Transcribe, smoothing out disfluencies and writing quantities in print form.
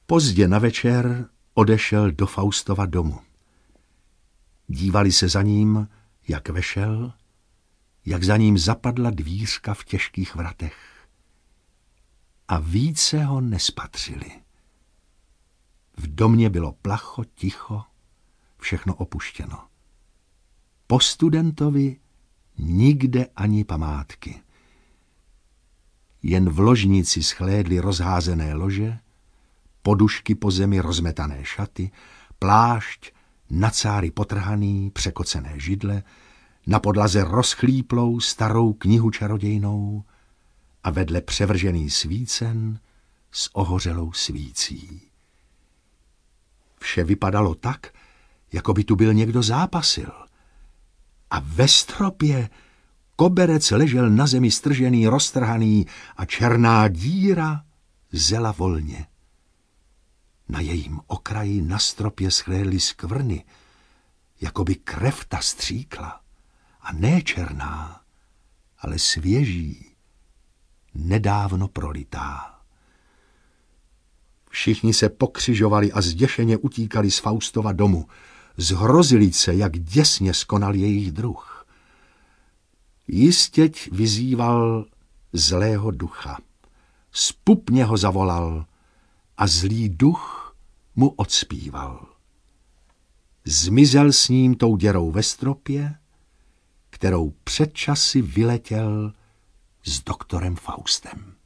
Pozdě na večer odešel do Faustova domu. Dívali se za ním, jak vešel, jak za ním zapadla dvířka v těžkých vratech. A více ho nespatřili. V domě bylo placho, ticho, všechno opuštěno. Po studentovi nikde ani památky. Jen v ložnici shlédli rozházené lože, podušky po zemi, rozmetané šaty, plášť, na cáry potrhaný, překocené židle, na podlaze rozchlíplou starou knihu čarodějnou a vedle převržený svícen s ohořelou svící. Vše vypadalo tak, jako by tu byl někdo zápasil. A ve stropě koberec ležel na zemi stržený, roztrhaný a černá díra zela volně. Na jejím okraji na stropě shlédly skvrny, jako by krev ta stříkla. A ne černá, ale svěží, nedávno prolitá. Všichni se pokřižovali a zděšeně utíkali z Faustova domu. Zhrozili se, jak děsně skonal jejich druh. Jistěť vyzýval zlého ducha. Zpupně ho zavolal a zlý duch mu odspíval. Zmizel s ním tou děrou ve stropě, kterou před časy vyletěl s doktorem Faustem.